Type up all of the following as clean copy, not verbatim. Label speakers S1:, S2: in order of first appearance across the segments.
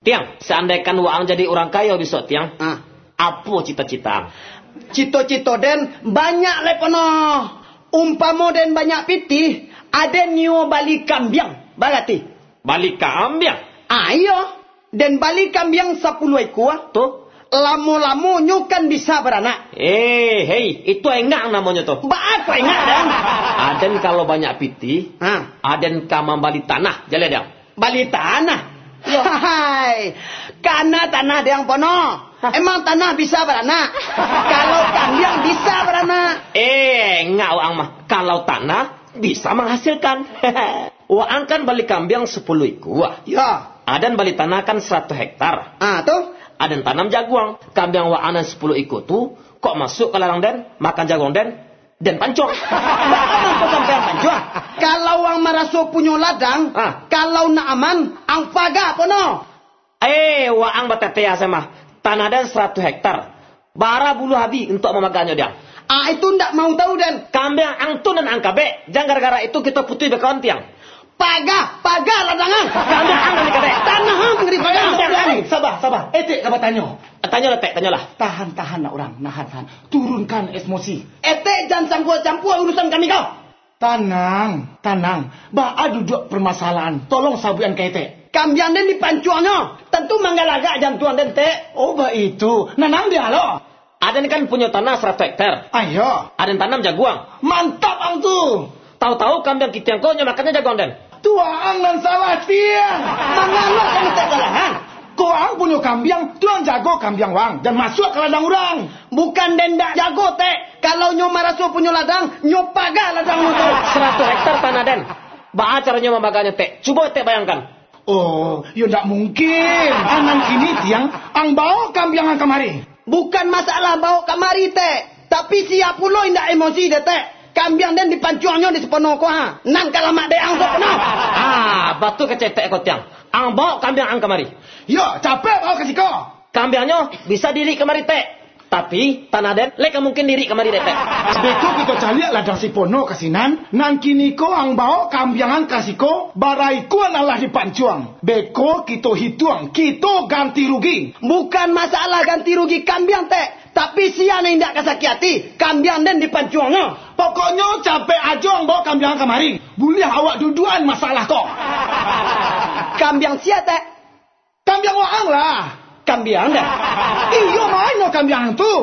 S1: Tiang, seandainya waang jadi orang kaya besok tiang. Apa cita-cita?
S2: Cito-cito den banyak lepono. Umpamo den banyak pitih, ada nyo balik kambiang. Balati.
S1: Balik kambiang?
S2: Ayo. Den balik kambiang 10 ekor.
S1: Tuh.
S2: Lamo-lamo nyo kan bisa beranak.
S1: Hei, itu enggak namanya tuh.
S2: Apa enggak dan?
S1: Aden kalau banyak pitih, aden kamam balik tanah, jalan dong.
S2: Balik tanah? Hai, karena tanah yang pono. Emang tanah bisa beranak? Kalau kambiang bisa beranak.
S1: Enggak waang mah. Kalau tanah bisa menghasilkan. Waang kan balik kambiang 10 ekor.
S2: Ya.
S1: Aden balik tanah kan 100 hektar.
S2: Tuh.
S1: Aden tanam jaguang. Kambiang waang 10 ekor tuh kok masuk ke ladang den, makan jaguang den pancong.
S2: Apa sampai pancong? Kalau wang maraso punya ladang, kalau nak aman, ang paga pono.
S1: Waang batetea sama. Tanah dan 100 hektar. Bara bulu habi untuk memaganya dia.
S2: Itu ndak mau tahu dan.
S1: Kambiang angtun dan angkabe. Jangan gara-gara itu kita putih bekawan tiang.
S2: Paga ladangan.
S1: Kambiang ang dan kabe.
S2: Tanah ang ngeri paga.
S3: Sabar. Etek kabar tanya.
S1: Tanyalah.
S3: Tahan nak orang, nahan. Turunkan emosi.
S2: Jangan campur urusan kami kau.
S3: Tenang. Ba'a duduk permasalahan. Tolong sabuan ke etek.
S2: Kambiang den dipancuannya. Tentu manggalaga jam tuan den te.
S3: Bah itu. Nanang dia lo.
S1: Aden kan punya tanah 100 hektar.
S3: Ayo.
S1: Aden tanam jaguang.
S3: Mantap ang tu.
S1: Tahu-tahu kambiang kita yang kau makannya jaguang den.
S3: Tuang dan salah tiang.
S2: Mangalo kan kesalahan.
S3: Kau ang punya kambiang, tuang jago kambiang wang. Dan masuk ke ladang orang.
S2: Bukan denda jago te. Kalau nyo maraso punya ladang, nyo paga ladang nyo tu.
S1: 100 hektar tanah den. Ba'a caranya membaganya te. Coba te bayangkan.
S3: Ya tak mungkin. Anang ini tiang, ang bawa kambiang ang kamari.
S2: Bukan masalah bawa kamari te. Tapi siap pulo indak emosi de te. Kambiang den dipancuangnya di sepenuh ko ha. Nang kalamak de ang sepenuh.
S1: Batu kecetek ko tiang. Ang bawa kambiang ang kamari.
S3: Ya, capek bawa kasih kau.
S1: Kambiangnya bisa diri kamari te. Tapi tanah den leka mungkin diri kamari de te.
S3: Beko kita cari ladang si pono kasinan. Nang kini ko ang bawa kambiangan kasih ko. Barai ko adalah dipancuang. Beko kita hitung. Kita ganti rugi.
S2: Bukan masalah ganti rugi kambiang te. Tapi siapa yang tidak kesakiati, kambiang den dipancuangnya.
S3: Pokoknya capek aja ang bawa kambiang kamari. Boleh awak duduan masalah kok.
S2: Kambiang siapa te?
S3: Kambiang waang lah.
S2: Kambiang dah.
S3: Iyo main no kambiang tu.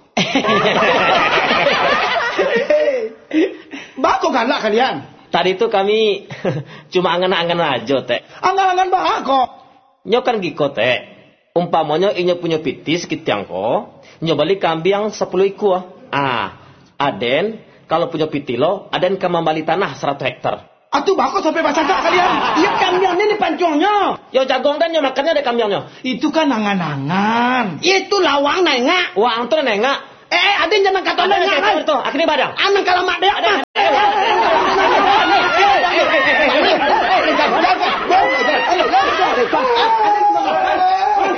S3: Bako galak kalian.
S1: Tadi itu kami cuma angan-angan aja teh.
S3: Angan-angan bako.
S1: Nyo kan giko teh. Umpamanya inyo punya pitis kitiang ko. Nyo balik kambiang 10 ekor. Aden kalau punya pitilo, aden kamambali tanah 100 hektar.
S3: Atuh bako sampai baca tak kalian?
S2: Iya kambiangnya dipancuangnya.
S1: Yo jagong dan nyo makannya ada kambiangnya.
S3: Itu kan angan-angan.
S2: Itu lawang nengak.
S1: Wang tuh nengak.
S2: Aden jangan kata nengak.
S1: Itu akhirnya badang.
S2: Anang kalamak deh.
S1: Aden